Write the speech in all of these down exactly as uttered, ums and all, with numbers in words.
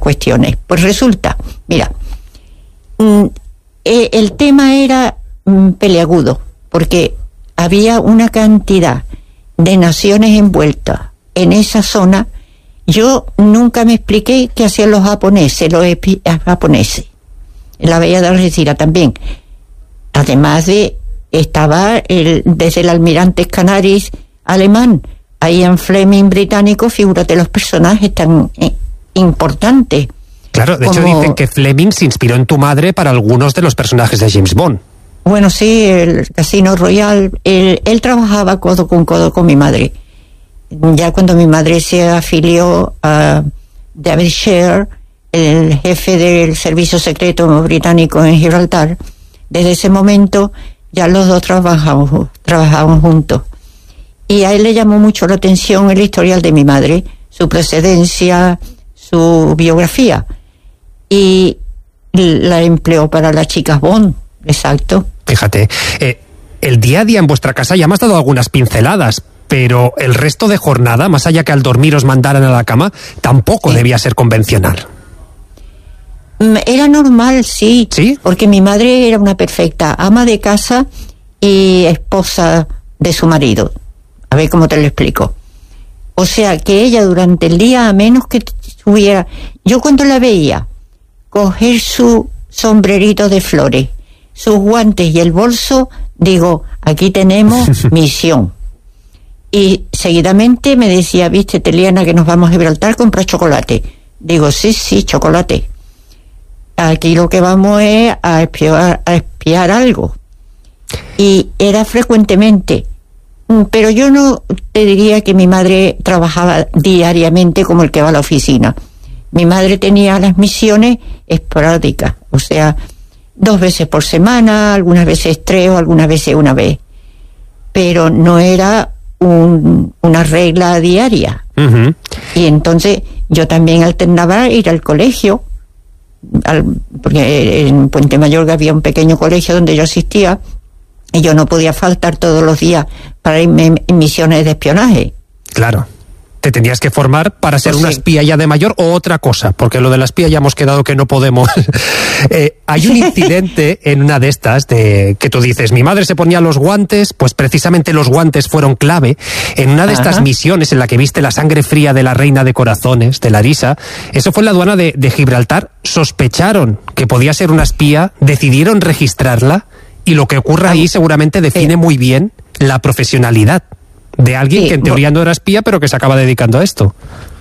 cuestiones. Pues resulta, mira, mm, eh, el tema era mm, peleagudo, porque había una cantidad de naciones envueltas en esa zona. Yo nunca me expliqué qué hacían los japoneses, los epi- japoneses, en la bahía de Algeciras también. Además de, estaba el, desde el almirante Canaris alemán, Ian Fleming británico, figúrate los personajes tan eh, importantes. Claro, de como, hecho dicen que Fleming se inspiró en tu madre para algunos de los personajes de James Bond. Bueno, sí, el Casino Royale, él, él trabajaba codo con codo con mi madre. Ya cuando mi madre se afilió a David Sher, el jefe del servicio secreto británico en Gibraltar, desde ese momento ya los dos trabajamos, trabajaban juntos. Y a él le llamó mucho la atención el historial de mi madre, su precedencia, su biografía. Y la empleó para las chicas Bond, exacto. Fíjate, eh, el día a día en vuestra casa ya me has dado algunas pinceladas, pero el resto de jornada, más allá que al dormir os mandaran a la cama, tampoco sí. debía ser convencional. Era normal, sí, ¿Sí? Porque mi madre era una perfecta ama de casa y esposa de su marido. A ver cómo te lo explico. O sea, que ella durante el día, a menos que tuviera... Yo cuando la veía coger su sombrerito de flores, sus guantes y el bolso, digo, aquí tenemos misión. Y seguidamente me decía, viste, Teliana, que nos vamos a Gibraltar, comprar chocolate. Digo, sí, sí, chocolate. Aquí lo que vamos es a espiar, a espiar algo. Y era frecuentemente. Pero yo no te diría que mi madre trabajaba diariamente como el que va a la oficina. Mi madre tenía las misiones esporádicas, o sea, dos veces por semana, algunas veces tres o algunas veces una vez. Pero no era un, una regla diaria. Uh-huh. Y entonces yo también alternaba ir al colegio, al, porque en Puente Mayorga había un pequeño colegio donde yo asistía, y yo no podía faltar todos los días para irme en misiones de espionaje. Claro. Te tenías que formar para ser pues una sí. espía ya de mayor o otra cosa, porque lo de la espía ya hemos quedado que no podemos. eh, hay un incidente en una de estas de que tú dices, mi madre se ponía los guantes, pues precisamente los guantes fueron clave. En una de Ajá. estas misiones en la que viste la sangre fría de la reina de corazones, de Larisa, eso fue en la aduana de, de Gibraltar, sospecharon que podía ser una espía, decidieron registrarla, y lo que ocurre ahí seguramente define sí. muy bien la profesionalidad de alguien sí, que en teoría no era espía, pero que se acaba dedicando a esto.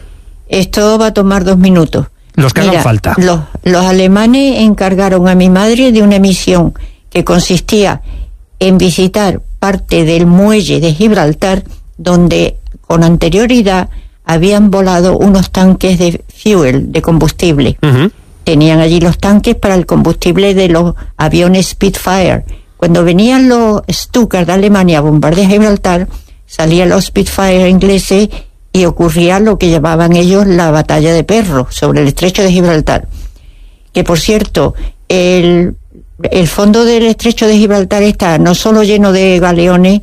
Esto va a tomar dos minutos. Los que Mira, hagan falta. Los, los alemanes encargaron a mi madre de una misión que consistía en visitar parte del muelle de Gibraltar, donde con anterioridad habían volado unos tanques de fuel, de combustible. Uh-huh. Tenían allí los tanques para el combustible de los aviones Spitfire. Cuando venían los Stuka de Alemania a bombardear Gibraltar, salían los Spitfire ingleses y ocurría lo que llamaban ellos la batalla de perros sobre el estrecho de Gibraltar. Que por cierto, el, el fondo del estrecho de Gibraltar está no solo lleno de galeones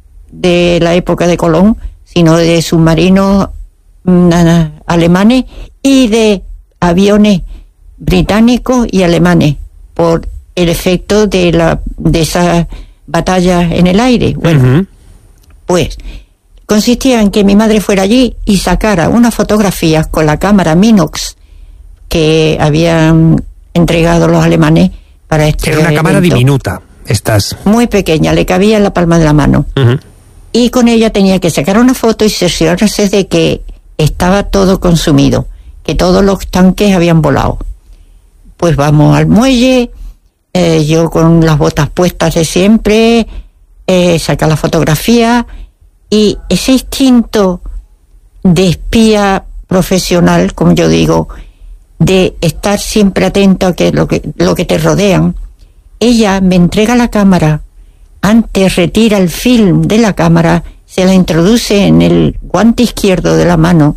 de la época de Colón, sino de submarinos mm, alemanes y de aviones británicos y alemanes, por el efecto de la de esas batallas en el aire. Bueno, uh-huh. pues consistía en que mi madre fuera allí y sacara unas fotografías con la cámara Minox que habían entregado los alemanes para este Era una evento. Cámara diminuta, estas. Muy pequeña, le cabía en la palma de la mano. Uh-huh. Y con ella tenía que sacar una foto y cerciorarse de que estaba todo consumido, que todos los tanques habían volado. Pues vamos al muelle, eh, yo con las botas puestas de siempre, eh, sacar la fotografía, y ese instinto de espía profesional, como yo digo, de estar siempre atento a que lo que, lo que te rodean, ella me entrega la cámara, antes retira el film de la cámara, se la introduce en el guante izquierdo de la mano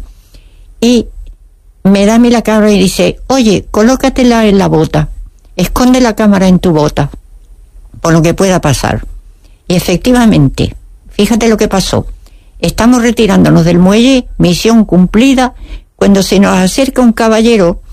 y me da a mí la cámara y dice, oye, colócatela en la bota, esconde la cámara en tu bota, por lo que pueda pasar. Y efectivamente, fíjate lo que pasó. Estamos retirándonos del muelle, misión cumplida, cuando se nos acerca un caballero